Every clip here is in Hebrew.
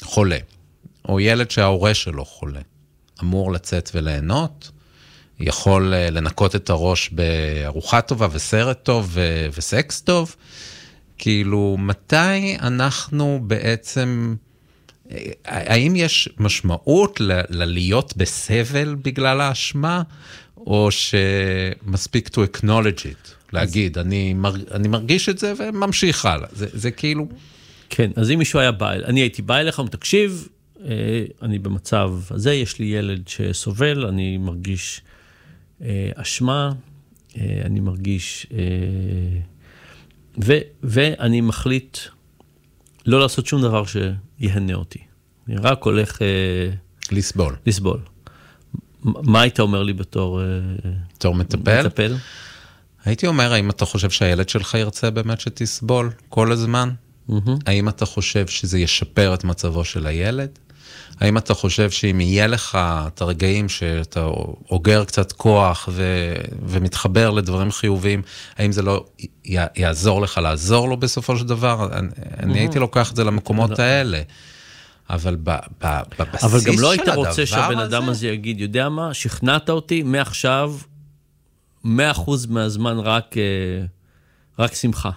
חולה, או ילד שההורה שלו חולה, אמור לצאת וליהנות, יכול לנקות את הראש בארוחה טובה וסרט טוב וסקס טוב, כאילו מתי אנחנו בעצם, האם יש משמעות ללהיות בסבל בגלל האשמה, או שמספיק to acknowledge it, להגיד, אני מרגיש את זה וממשיך הלאה, זה כאילו... כן, אז אם מישהו היה בא, אני הייתי בא אליך, תקשיב, אני במצב הזה, יש לי ילד שסובל, אני מרגיש אשמה, אני מרגיש, ואני מחליט לא לעשות שום דבר שיהנה אותי. אני רק הולך... לסבול. מה היית אומר לי בתור מטפל? הייתי אומר, האם אתה חושב שהילד שלך ירצה באמת שתסבול כל הזמן? האם אתה חושב שזה ישפר את מצבו של הילד? האם אתה חושב שאם יהיה לך את הרגעים שאתה אוגר קצת כוח ומתחבר לדברים חיוביים, האם זה לא יעזור לך לעזור לו בסופו של דבר? אני הייתי לוקח את זה למקומות האלה. אבל בבסיס אבל גם לא של היית רוצה הדבר שהבן הזה... אדם הזה יגיד, יודע מה, שכנעת אותי, מעכשיו 100% מהזמן רק שמחה.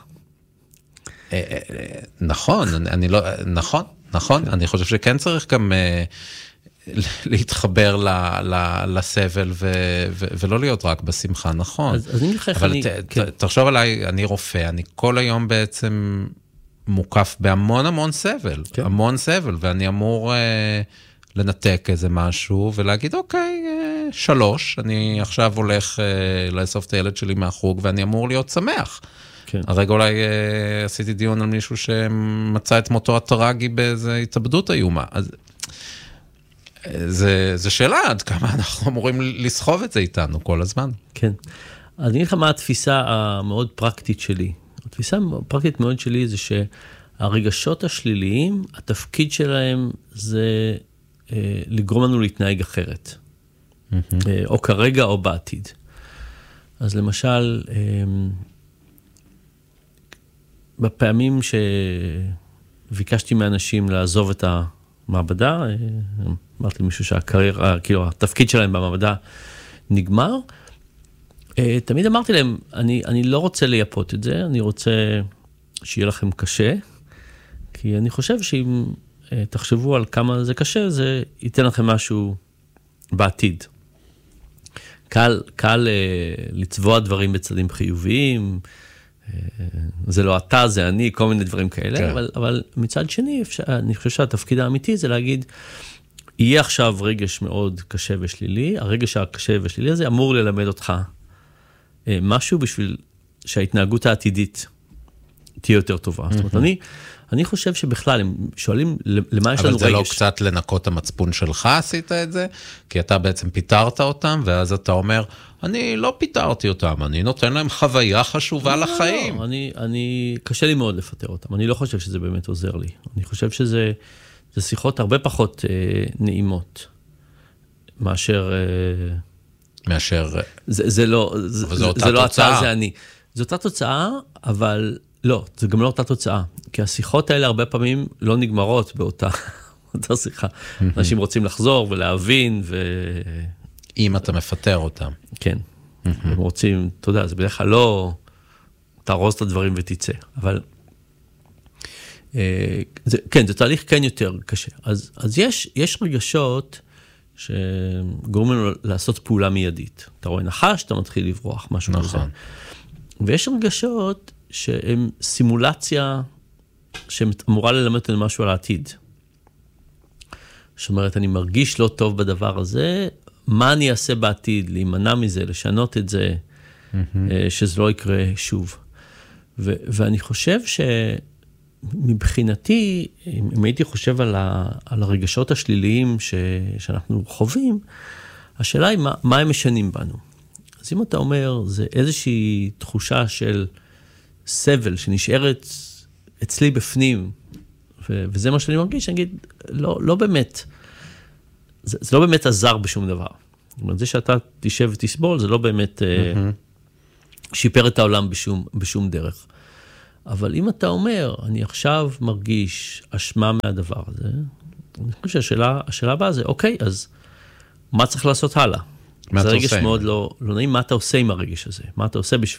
נכון, נכון, אני חושב שכן צריך גם להתחבר לסבל ולא להיות רק בשמחה, נכון. אז אני לכך, אבל תחשוב עליי, אני רופא, אני כל היום בעצם מוקף בהמון סבל, המון סבל, ואני אמור לנתק איזה משהו ולהגיד, אוקיי, 3, אני עכשיו הולך לאסוף את הילד שלי מהחוג, ואני אמור להיות שמח. הרגע אולי עשיתי דיון על מישהו שמצא את מותו הטרגי באיזו התאבדות איומה. אז זה שאלה עד כמה אנחנו אמורים לסחוב את זה איתנו כל הזמן. כן. אז אני אגיד לך מה התפיסה המאוד פרקטית שלי. התפיסה הפרקטית מאוד שלי זה שהרגשות השליליים, התפקיד שלהם זה לגרום לנו להתנהג אחרת. או כרגע או בעתיד. אז למשל... בפעמים שביקשתי מאנשים לעזוב את המעבדה, אמרתי למישהו שהקריירה, כאילו התפקיד שלהם במעבדה נגמר, תמיד אמרתי להם, אני לא רוצה לייפות את זה, אני רוצה שיהיה לכם קשה, כי אני חושב שאם תחשבו על כמה זה קשה, זה ייתן לכם משהו בעתיד. קל לצבוע דברים בצדדים חיוביים, זה לא אתה, זה אני, כל מיני דברים כאלה, כן. אבל מצד שני, אני חושב שהתפקיד האמיתי זה להגיד, יהיה עכשיו רגש מאוד קשה ושלילי, הרגש הקשה ושלילי הזה אמור ללמד אותך משהו בשביל שההתנהגות העתידית תהיה יותר טובה. זאת אומרת, אני חושב שבכלל, הם שואלים למה יש לנו רגש. אבל זה לא קצת לנקות המצפון שלך עשית את זה? כי אתה בעצם פיתרת אותם, ואז אתה אומר, אני לא פיתרתי אותם, אני נותן להם חוויה חשובה לחיים. לא, קשה לי מאוד לפטר אותם, אני לא חושב שזה באמת עוזר לי. אני חושב שזה שיחות הרבה פחות נעימות, מאשר... זה לא אתה, זה אני. זו אותה תוצאה, אבל לא, זה גם לא אותה תוצאה. כי השיחות האלה הרבה פעמים לא נגמרות באותה שיחה. אנשים רוצים לחזור ולהבין אם אתה מפטר אותם. כן. הם רוצים, אתה יודע, זה בדרך כלל לא תארוז את הדברים ותצא. אבל כן, זה תהליך כן יותר קשה. אז יש רגשות שגורמים לנו לעשות פעולה מיידית. אתה רואה נחש, אתה מתחיל לברוח, משהו כזה. ויש רגשות שהן סימולציה שאמורה ללמד אותנו משהו על העתיד. זאת אומרת, אני מרגיש לא טוב בדבר הזה, מה אני אעשה בעתיד, להימנע מזה, לשנות את זה, שזה לא יקרה שוב. ואני חושב שמבחינתי, אם הייתי חושב על הרגשות השליליים שאנחנו חווים, השאלה היא מה הם משנים בנו. אז אם אתה אומר, זה איזושהי תחושה של סבל שנשארת אצלי בפנים, וזה מה שאני מרגיש, אני אגיד, לא באמת, זה לא באמת עזר בשום דבר. זאת אומרת, זה שאתה תשב ותסבול, זה לא באמת שיפר את העולם בשום דרך. אבל אם אתה אומר, אני עכשיו מרגיש אשמה מהדבר הזה, אני חושב שהשאלה הבאה זה, אוקיי, אז מה צריך לעשות הלאה? מה זה אתה רגש עושה? מאוד לא נעים, מה אתה עושה עם הרגש הזה? מה אתה עושה